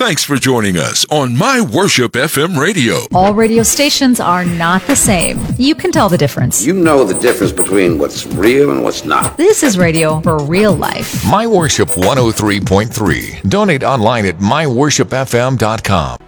Thanks for joining us on My Worship FM Radio. All radio stations are not the same. You can tell the difference. You know the difference between what's real and what's not. This is radio for real life. My Worship 103.3. Donate online at myworshipfm.com.